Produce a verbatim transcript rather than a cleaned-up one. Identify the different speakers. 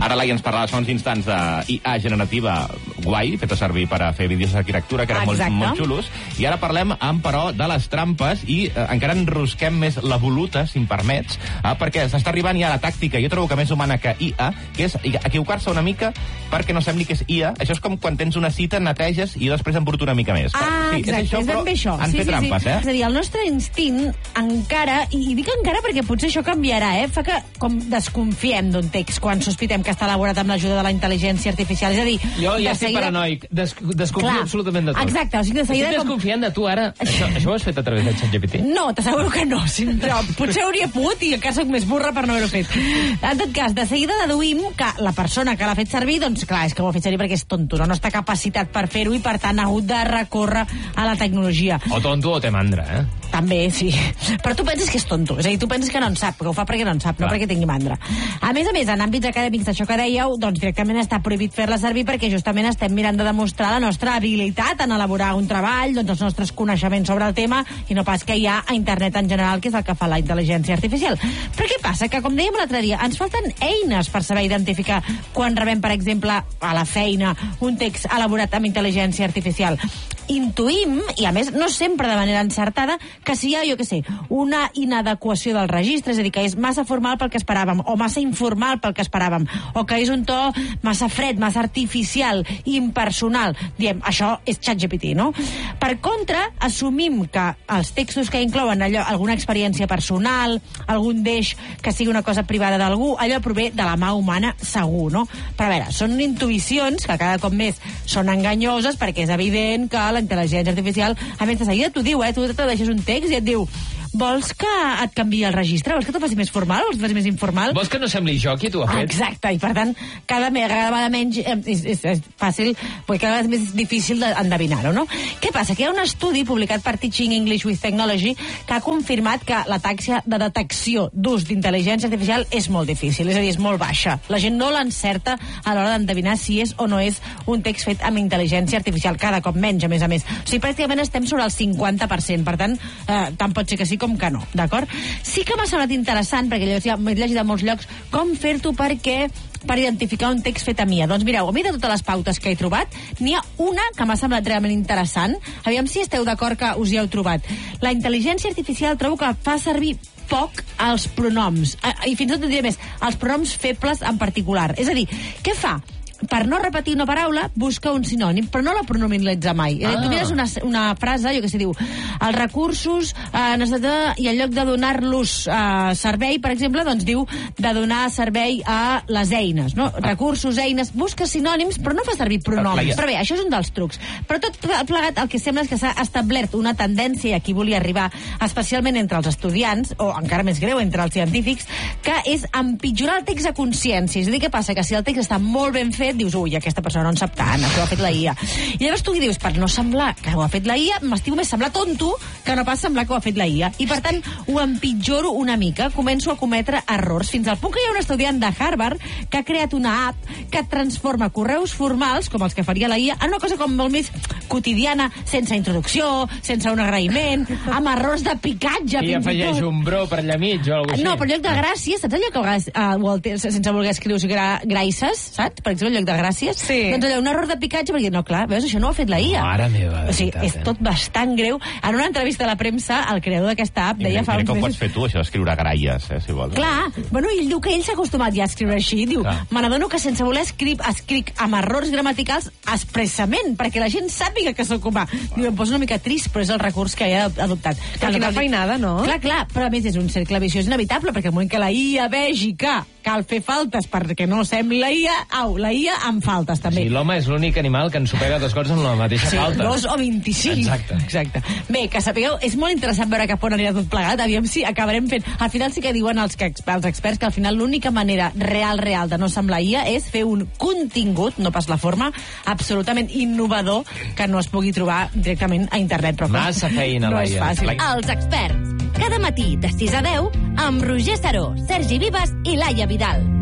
Speaker 1: Ara l'Ai ens parlava fa uns instants d'I A generativa guai, feta servir per a fer vídeos d'arquitectura, que eren molt, molt xulos. I ara parlem, amb, però, de les trampes i eh, encara enrosquem més la voluta, si em permets, eh, perquè s'està arribant ja a la tàctica, jo trobo que més humana que I A, que és equivocar-se una mica perquè no sembli que és I A. Això és com quan tens una cita, neteges i després embruto una mica més.
Speaker 2: Ah,
Speaker 1: sí,
Speaker 2: exacte, és, això,
Speaker 1: és ben
Speaker 2: bé això.
Speaker 1: Han
Speaker 2: sí,
Speaker 1: fet
Speaker 2: sí,
Speaker 1: trampes,
Speaker 2: sí.
Speaker 1: eh?
Speaker 2: És a dir, el nostre instint encara, i dic encara perquè potser això canviarà, eh? Fa que com desconfiem d'un text quan sospitem que està elaborat amb l'ajuda de la intel·ligència artificial. És a dir,
Speaker 3: jo ja estic
Speaker 2: seguida...
Speaker 3: paranoic. Des desconfio
Speaker 2: Clar,
Speaker 3: absolutament de tot.
Speaker 2: Exacte, o sigui, de seguida...
Speaker 3: Estic desconfiant de tu ara. Això, això ho has fet a través del ChatGPT?
Speaker 2: No, t'asseguro que no. Sí, però potser hauria pogut i encara soc més burra per no haver-ho fet. En tot cas, de seguida deduïm que la persona que l'ha fet servir, doncs clar, és que ho ha fet servir perquè és tonto, no, no està capacitat per fer-ho i per tant ha hagut de recórrer a la tecnologia.
Speaker 3: O tonto o té mandra, eh?
Speaker 2: També, sí. Però tu penses que és tonto. És a dir, tu penses que no en sap, que ho fa perquè no en sap,
Speaker 3: Clar.
Speaker 2: no perquè tingui mandra. A més a més, en àmbits acadèmics, això que dèieu, doncs directament està prohibit fer-la servir perquè justament estem mirant de demostrar la nostra habilitat en elaborar un treball, doncs els nostres coneixements sobre el tema i no pas que hi ha a internet en general, que és el que fa la intel·ligència artificial. Però què passa? Que, com dèiem l'altre dia, ens falten eines per saber identificar quan rebem, per exemple, a la feina, un text elaborat amb intel·ligència artificial. Intuïm, i a més no sempre de manera encertada, que si hi ha, jo què sé, una inadequació del registre, és a dir, que és massa formal pel que esperàvem, o massa informal pel que esperàvem, o que és un to massa fred, massa artificial, impersonal. Diem, això és ChatGPT, no? Per contra, assumim que els textos que inclouen allò, alguna experiència personal, algun deix que sigui una cosa privada d'algú, allò prové de la mà humana segur, no? Però a veure, són intuïcions que cada cop més són enganyoses perquè és evident que la intel·ligència artificial, a més de seguida t'ho diu, eh? Tu te deixes un text i et diu, vols que et canviï el registre? Vols que t'ho faci més formal? Vols que t'ho faci més informal?
Speaker 3: Vols que no sembli jo qui t'ho ha fet?
Speaker 2: Exacte, i per tant, cada, cada vegada menys eh, és, és, és fàcil, perquè cada vegada més difícil d'endevinar-ho, no? Què passa? Que hi ha un estudi publicat per Teaching English with Technology que ha confirmat que la taxa de detecció d'ús d'intel·ligència artificial és molt difícil, és a dir, és molt baixa. La gent no l'encerta a l'hora d'endevinar si és o no és un text fet amb intel·ligència artificial, cada cop menys, a més a més. O sigui, pràcticament estem sobre el cinquanta per cent, per tant, eh, tant pot ser que sí com que no, d'acord? Sí que m'ha semblat interessant, perquè ja m'he llegit a molts llocs, com fer-t'ho perquè per identificar un text fet a mi. Doncs mireu, a mi de totes les pautes que he trobat, n'hi ha una que m'ha semblat realment interessant. Aviam si esteu d'acord que us hi heu trobat. La intel·ligència artificial trobo que fa servir poc els pronoms, i fins i tot diré més, els pronoms febles en particular. És a dir, què fa? Per no repetir una paraula, busca un sinònim, però no la pronominalitza mai. Ah. Tu mires una, una frase, jo que sé, diu, els recursos, eh, i en lloc de donar-los eh, servei, per exemple, doncs diu de donar servei a les eines, no? Recursos, eines, busca sinònims, però no fa servir pronoms. Però bé, això és un dels trucs. Però tot plegat, el que sembla és que s'ha establert una tendència, i aquí volia arribar, especialment entre els estudiants, o encara més greu, entre els científics, que és empitjorar el text a consciència. És a dir, què passa? Que si el text està molt ben fet, dius, ui, aquesta persona no en sap tant, això ho ha fet la I A. I llavors tu dius, per no semblar que ho ha fet la I A, m'estimo més semblar tonto que no pas semblar que ho ha fet la I A. I per tant, ho empitjoro una mica, començo a cometre errors, fins al punt que hi ha un estudiant de Harvard que ha creat una app que transforma correus formals, com els que faria la I A, en una cosa com molt més quotidiana, sense introducció, sense un agraïment, amb errors de picatge.
Speaker 3: I afegeix un bro per allà mig o alguna cosa així.
Speaker 2: No, però en lloc de gràcies, saps allò que a vegades, uh, Walter, sense voler escrius gra graïsses, saps? Per exemple, en lloc de gràcies.
Speaker 4: Sí.
Speaker 2: Doncs allò, un error de picatge, perquè no, clar, veus, això no ho ha fet la I A.
Speaker 3: Mare meva,
Speaker 2: o sigui,
Speaker 3: veritat,
Speaker 2: és
Speaker 3: eh?
Speaker 2: tot bastant greu. En una entrevista a la premsa, el creador d'aquesta app deia fa uns
Speaker 1: mesos... Com pots
Speaker 2: mesos...
Speaker 1: fer tu, això, escriure gràcies, eh, si vols.
Speaker 2: Clar, bueno, ell diu que ell s'ha acostumat ja a escriure així. Diu, me n'adono que sense voler escric, escric amb errors gramaticals expressament, perquè la gent sàpiga que sóc humà. Diu, em poso una mica trist, però és el recurs que he adoptat.
Speaker 4: Que quina feinada, no?
Speaker 2: Clar, clar, però a més és un cercle viciós inevitable, perquè el moment que la I A vegi que cal fer faltes perquè no sembli la I A, au, la I A amb faltes, també.
Speaker 3: Sí, l'home és l'únic animal que ens supega dos coses amb la mateixa
Speaker 2: sí,
Speaker 3: falta.
Speaker 2: dos o vint-i-cinc.
Speaker 3: Exacte.
Speaker 2: Exacte. Bé, que sapigueu, és molt interessant veure cap on anirà tot plegat, aviam si acabarem fent... Al final sí que diuen els, que, els experts que al final l'única manera real, real de no semblar I A és fer un contingut, no pas la forma, absolutament innovador que no es pugui trobar directament a internet. Però
Speaker 3: massa feina,
Speaker 2: no
Speaker 3: la I A.
Speaker 2: és fàcil.
Speaker 5: Els experts. Cada matí de sis a deu amb Roger Saró, Sergi Vives i Laia Vidal.